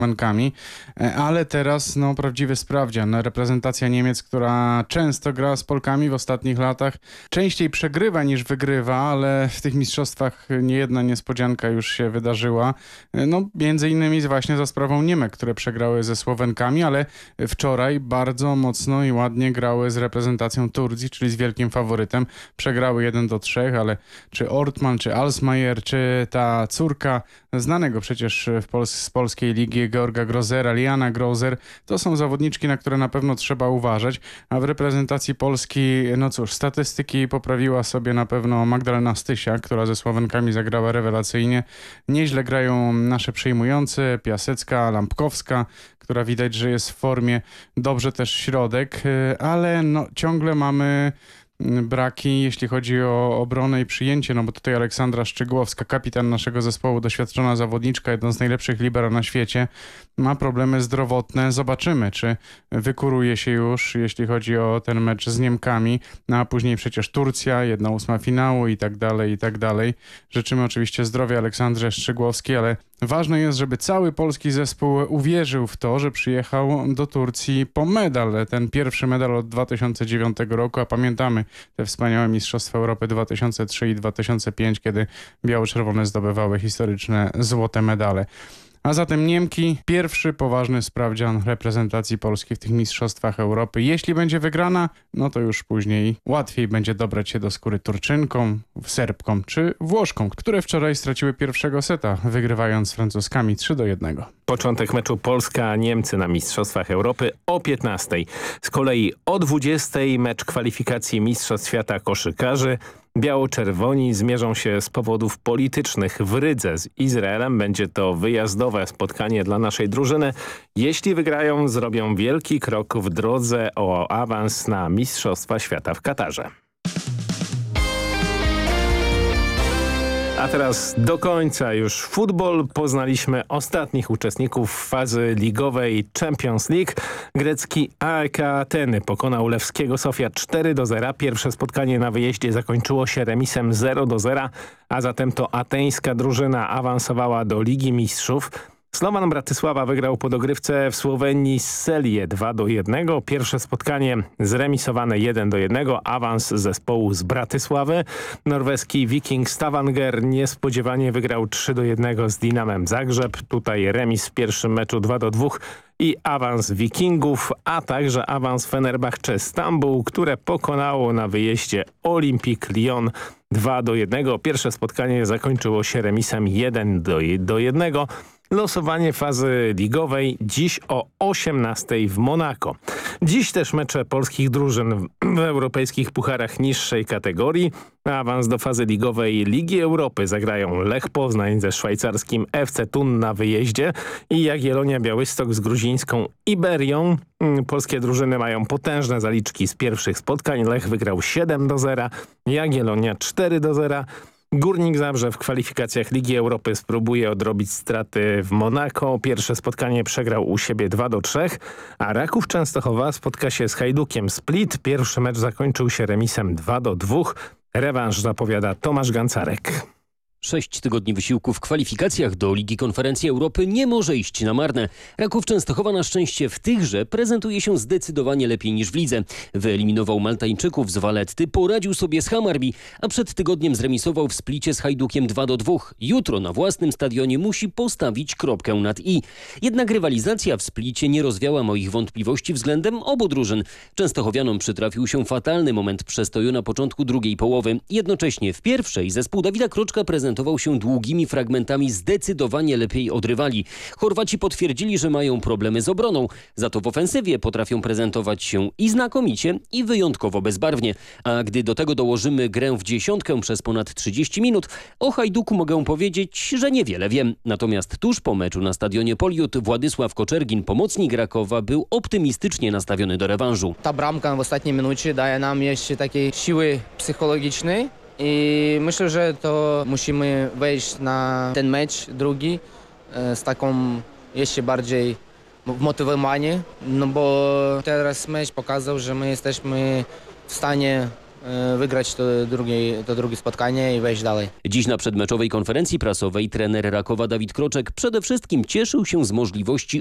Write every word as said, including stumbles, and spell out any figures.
Słowenkami, ale teraz no, prawdziwy sprawdzian. Reprezentacja Niemiec, która często gra z Polkami w ostatnich latach, częściej przegrywa niż wygrywa, ale w tych mistrzostwach niejedna niespodzianka już się wydarzyła. No, między innymi właśnie za sprawą Niemek, które przegrały ze Słowenkami, ale wczoraj bardzo mocno i ładnie grały z reprezentacją Turcji, czyli z wielkim faworytem. Przegrały jeden do trzech, ale czy Ortman, czy Alsmajer, czy ta córka znanego przecież w Pols- z polskiej ligi Georga Grozera, Liana Grozer, to są zawodniczki, na które na pewno trzeba uważać, a w reprezentacji Polski, no cóż, statystyki poprawiła sobie na pewno Magdalena Stysiak, która ze Słowenkami zagrała rewelacyjnie. Nieźle grają nasze przyjmujące, Piasecka, Lampkowska, która widać, że jest w formie, dobrze też Środek, ale no ciągle mamy braki, jeśli chodzi o obronę i przyjęcie, no bo tutaj Aleksandra Szczygłowska, kapitan naszego zespołu, doświadczona zawodniczka, jedna z najlepszych libero na świecie, ma problemy zdrowotne. Zobaczymy, czy wykuruje się już, jeśli chodzi o ten mecz z Niemkami, no a później przecież Turcja, jedna ósma finału i tak dalej, i tak dalej. Życzymy oczywiście zdrowia Aleksandrze Szczygłowskiej, ale ważne jest, żeby cały polski zespół uwierzył w to, że przyjechał do Turcji po medal. Ten pierwszy medal od dwa tysiące dziewiątego roku, a pamiętamy te wspaniałe Mistrzostwa Europy dwa tysiące trzy i dwa tysiące pięć, kiedy biało-czerwone zdobywały historyczne złote medale. A zatem Niemki, pierwszy poważny sprawdzian reprezentacji Polski w tych Mistrzostwach Europy. Jeśli będzie wygrana, no to już później łatwiej będzie dobrać się do skóry Turczynkom, Serbkom czy Włoszkom, które wczoraj straciły pierwszego seta, wygrywając z Francuzkami trzy do jednego. Początek meczu Polska-Niemcy na Mistrzostwach Europy o piętnastej. Z kolei o dwudziestej mecz kwalifikacji Mistrzostw Świata koszykarzy. Biało-czerwoni zmierzą się z powodów politycznych w Rydze z Izraelem. Będzie to wyjazdowe spotkanie dla naszej drużyny. Jeśli wygrają, zrobią wielki krok w drodze o awans na Mistrzostwa Świata w Katarze. A teraz do końca już futbol. Poznaliśmy ostatnich uczestników fazy ligowej Champions League. Grecki A E K Ateny pokonał Lewskiego Sofia cztery do zera. Pierwsze spotkanie na wyjeździe zakończyło się remisem zero do zera, a zatem to ateńska drużyna awansowała do Ligi Mistrzów. Slovan Bratysława wygrał po dogrywce w Słowenii z Celię dwa do jednego. Pierwsze spotkanie zremisowane jeden do jednego. Awans zespołu z Bratysławy. Norweski Viking Stavanger niespodziewanie wygrał trzy do jednego z Dinamem Zagrzeb. Tutaj remis w pierwszym meczu dwa do dwóch i awans Wikingów, a także awans Fenerbahce Stambuł, które pokonało na wyjeździe Olympique Lyon dwa do jednego. Pierwsze spotkanie zakończyło się remisem jeden do jednego. Losowanie fazy ligowej dziś o osiemnastej w Monako. Dziś też mecze polskich drużyn w europejskich pucharach niższej kategorii. Awans do fazy ligowej Ligi Europy zagrają Lech Poznań ze szwajcarskim F C Thun na wyjeździe i Jagiellonia Białystok z gruzińską Iberią. Polskie drużyny mają potężne zaliczki z pierwszych spotkań. Lech wygrał siedem do zera, Jagiellonia cztery do zera. Górnik Zabrze w kwalifikacjach Ligi Europy spróbuje odrobić straty w Monako. Pierwsze spotkanie przegrał u siebie dwa do trzech, a Raków Częstochowa spotka się z Hajdukiem Split. Pierwszy mecz zakończył się remisem dwa do dwóch. Rewanż zapowiada Tomasz Gancarek. Sześć tygodni wysiłku w kwalifikacjach do Ligi Konferencji Europy nie może iść na marne. Raków Częstochowa na szczęście w tychże prezentuje się zdecydowanie lepiej niż w lidze. Wyeliminował Maltańczyków z Valetty, poradził sobie z Hammarby, a przed tygodniem zremisował w Splicie z Hajdukiem dwa do dwóch. Jutro na własnym stadionie musi postawić kropkę nad i. Jednak rywalizacja w Splicie nie rozwiała moich wątpliwości względem obu drużyn. Częstochowianom przytrafił się fatalny moment przestoju na początku drugiej połowy. Jednocześnie w pierwszej zespół Dawida Kroczka prezentował się długimi fragmentami zdecydowanie lepiej od rywali. Chorwaci potwierdzili, że mają problemy z obroną. Za to w ofensywie potrafią prezentować się i znakomicie, i wyjątkowo bezbarwnie. A gdy do tego dołożymy grę w dziesiątkę przez ponad trzydzieści minut, o Hajduku mogę powiedzieć, że niewiele wiem. Natomiast tuż po meczu na stadionie Poliut Władysław Koczergin, pomocnik Rakowa, był optymistycznie nastawiony do rewanżu. Ta bramka w ostatniej minucie daje nam jeszcze takiej siły psychologicznej. I myślę, że to musimy wejść na ten mecz drugi z taką jeszcze bardziej wmotywowani, no bo teraz mecz pokazał, że my jesteśmy w stanie e, wygrać to drugie, to drugie spotkanie i wejść dalej. Dziś na przedmeczowej konferencji prasowej trener Rakowa Dawid Kroczek przede wszystkim cieszył się z możliwości